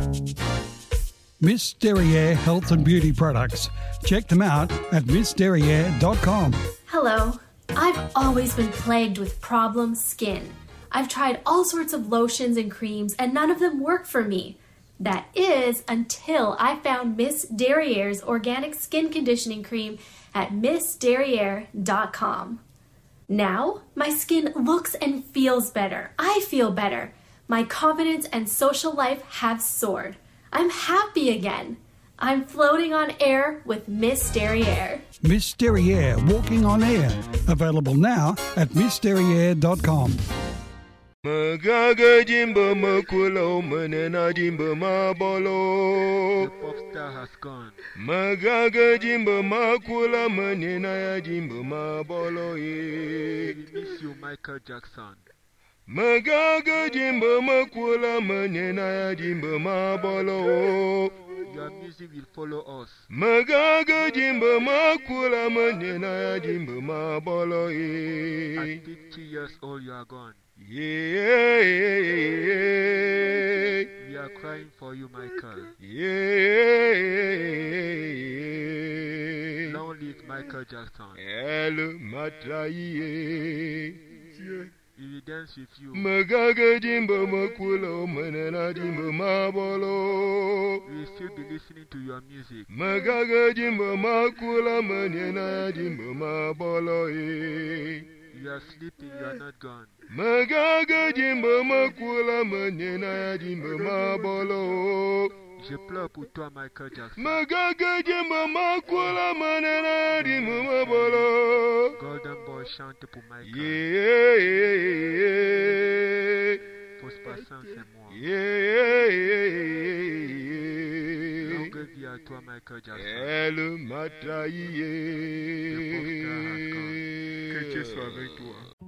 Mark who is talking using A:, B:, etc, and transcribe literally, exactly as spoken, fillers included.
A: Miss Derriere Health and Beauty Products. Check them out at miss derriere dot com.
B: Hello. I've always been plagued with problem skin. I've tried all sorts of lotions and creams and none of them work for me. That is until I found Miss Derriere's organic skin conditioning cream at miss derriere dot com. Now, my skin looks and feels better. I feel better. My confidence and social life have soared. I'm happy again. I'm floating on air with Miss Derriere.
A: Miss Derriere Walking on Air. Available now at miss derriere dot com.
C: Magaga jimba makulo manena jimba mabolo.
D: The pop star has gone.
C: Magaga jimba makula manena ya jimba mabolo.
D: We miss you, Michael Jackson.
C: Magaga jimba makula manena ya jimba mabolo.
D: Your music will follow us.
C: Magaga jimba makula manena ya jimba mabolo.
D: At fifty years old, you are gone.
C: Yeah,
D: we are crying for you, Michael.
C: Yeah,
D: long live Michael Jackson.
C: Hello, Matraye.
D: We will dance with you.
C: Magaga jimba makulo manana jimba mabolo.
D: We will still be listening to your music.
C: Magaga jimba makula manana jimba mabolo.
D: You are sleeping, you are not gone.
C: Magaga jimba makula manena jimba mabolo.
D: Je pleure pour toi, Michael Jackson.
C: Magaga jimba makula manena jimba mabolo.
D: Golden Boy chante pour Michael.
C: Yeah, yeah, yeah.
D: Fausse patience, c'est moi.
C: Yeah, yeah, yeah.
D: Longue vie à toi, Michael Jackson.
C: Elle m'a trahi.
D: Le pop star has gone. Que Dieu soit avec toi.